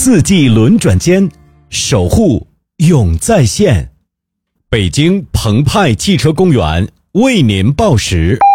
四季轮转间，守护永在线。北京澎湃汽车公园为您报时。